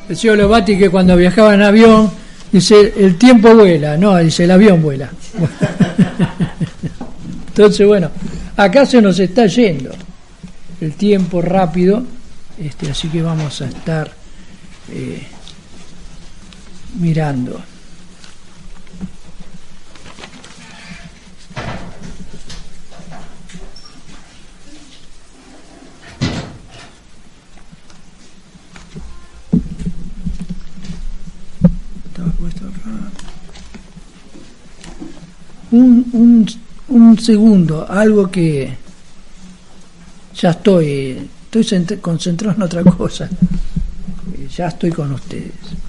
Decía Lobati que cuando viajaba en avión, dice, el tiempo vuela, no, dice, el avión vuela. Entonces, bueno, acá se nos está yendo el tiempo rápido, así que vamos a estar mirando. Estaba puesto acá. Un segundo, algo que ya estoy concentrado en otra cosa. Ya estoy con ustedes.